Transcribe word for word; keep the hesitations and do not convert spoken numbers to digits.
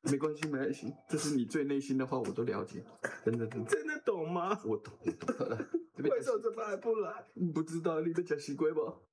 没关系，没关系，这是你最内心的话，我都了解，真的真的。 真的懂吗？ 我懂，我懂了。 为什么这边还不来？ 不知道你在讲西龟吧？